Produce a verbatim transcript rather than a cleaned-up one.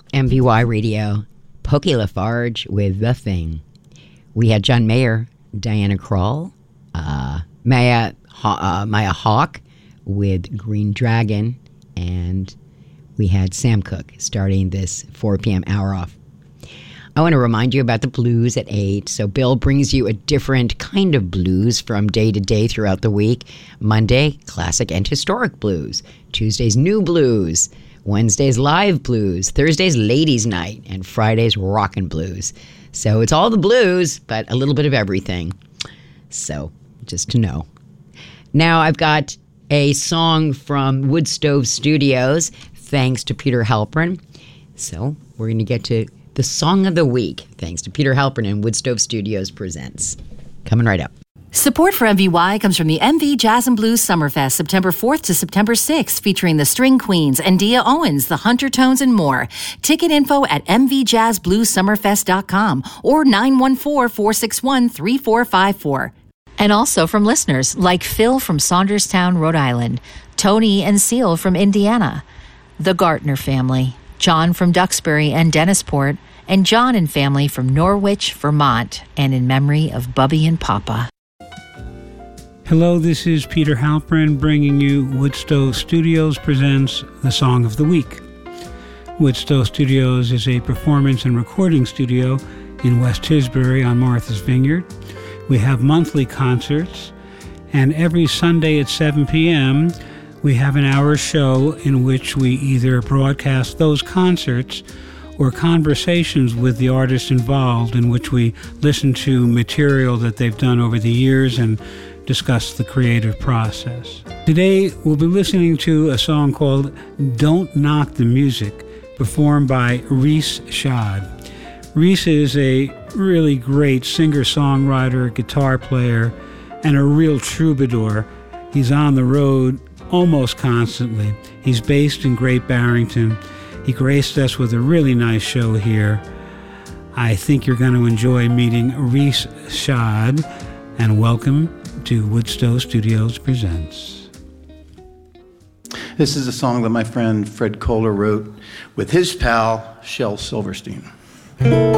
M V Y Radio, Pokey Lafarge with The Thing. We had John Mayer, Diana Krall, uh, Maya, uh, Maya Hawke with Green Dragon, and we had Sam Cooke starting this four p.m. hour off. I want to remind you about the blues at eight. So Bill brings you a different kind of blues from day to day throughout the week. Monday, classic and historic blues. Tuesday's new blues. Wednesday's live blues. Thursday's ladies' night. And Friday's rockin' blues. So it's all the blues, but a little bit of everything. So just to know. Now I've got a song from Wood Stove Studios, thanks to Peter Halpern. So we're going to get to the Song of the Week, thanks to Peter Halpern and Wood Stove Studios presents. Coming right up. Support for M V Y comes from the M V Jazz and Blues Summerfest, September fourth to September sixth, featuring the String Queens, Andia Owens, the Hunter Tones, and more. Ticket info at m v jazz blues summerfest dot com or nine one four, four six one, three four five four. And also from listeners like Phil from Saunderstown, Rhode Island, Tony and Seal from Indiana, the Gartner family, John from Duxbury and Dennisport, and John and family from Norwich, Vermont, and in memory of Bubby and Papa. Hello, this is Peter Halpern bringing you Wood Stove Studios presents The Song of the Week. Wood Stove Studios is a performance and recording studio in West Tisbury on Martha's Vineyard. We have monthly concerts, and every Sunday at seven p.m., we have an hour show in which we either broadcast those concerts or conversations with the artists involved, in which we listen to material that they've done over the years and discuss the creative process. Today, we'll be listening to a song called Don't Knock the Music, performed by Reese Shad. Reese is a really great singer-songwriter, guitar player, and a real troubadour. He's on the road almost constantly. He's based in Great Barrington. He graced us with a really nice show here. I think you're going to enjoy meeting Reese Shad, and welcome to Wood Stove Studios Presents. This is a song that my friend Fred Kohler wrote with his pal, Shel Silverstein.